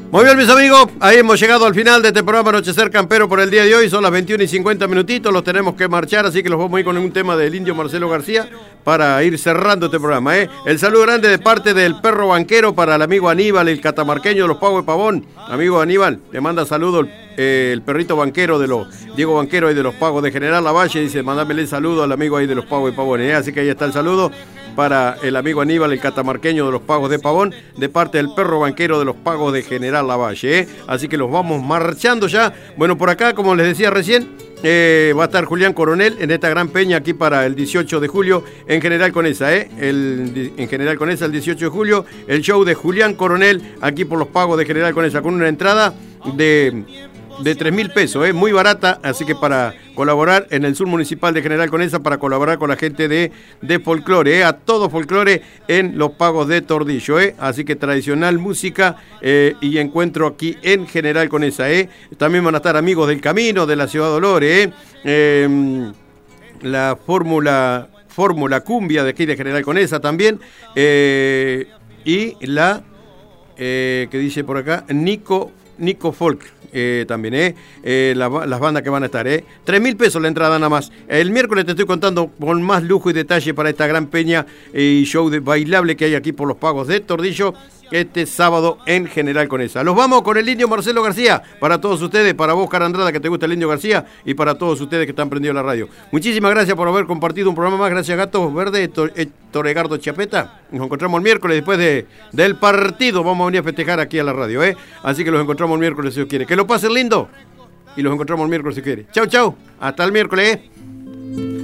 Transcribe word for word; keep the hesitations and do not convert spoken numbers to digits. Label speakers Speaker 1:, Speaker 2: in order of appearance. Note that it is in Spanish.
Speaker 1: Muy bien, mis amigos, ahí hemos llegado al final de este programa Anochecer Campero por el día de hoy. Son las veintiuna y cincuenta minutitos, los tenemos que marchar, así que los vamos a ir con un tema del indio Marcelo García para ir cerrando este programa. ¿eh? El saludo grande de parte del perro banquero para el amigo Aníbal, el catamarqueño de los Pagos de Pavón. Amigo Aníbal, le manda saludo eh, el perrito banquero de los, Diego Banquero ahí de los Pagos de General Lavalle, dice, mandámele saludo al amigo ahí de los Pagos de Pavón. ¿eh? Así que ahí está el saludo para el amigo Aníbal, el catamarqueño de los Pagos de Pavón, de parte del perro banquero de los Pagos de General Lavalle. ¿eh? Así que los vamos marchando ya. Bueno, por acá, como les decía recién, eh, va a estar Julián Coronel en esta gran peña aquí para el dieciocho de julio en General Conesa. ¿eh? El, en General Conesa el dieciocho de julio, el show de Julián Coronel aquí por los Pagos de General Conesa, con una entrada de... de tres mil pesos, ¿eh? Muy barata, así que para colaborar en el sur municipal de General Conesa, para colaborar con la gente de, de folclore, ¿eh? A todo folclore en los Pagos de Tordillo, ¿eh? Así que tradicional música eh, y encuentro aquí en General Conesa, ¿eh? También van a estar amigos del camino, de la Ciudad Dolores, ¿eh? Eh, la fórmula, fórmula cumbia de aquí de General Conesa también, eh, y la, eh, que dice por acá, Nico, Nico Folk. Eh, también, eh, eh, la, las bandas que van a estar, eh. tres mil pesos la entrada nada más. El miércoles te estoy contando con más lujo y detalle para esta gran peña y show de bailable que hay aquí por los Pagos de Tordillo este sábado en General Conesa. Los vamos con el indio Marcelo García, para todos ustedes, para vos, Carandrada, que te gusta el indio García, y para todos ustedes que están prendidos la radio. Muchísimas gracias por haber compartido un programa más. Gracias, Gatos Verde, Héctor Egardo Chapeta. Nos encontramos el miércoles después de, del partido. Vamos a venir a festejar aquí a la radio, ¿eh? Así que los encontramos el miércoles si Dios quiere. Que lo pasen lindo y los encontramos el miércoles si quiere. Chau, chau. Hasta el miércoles, ¿eh?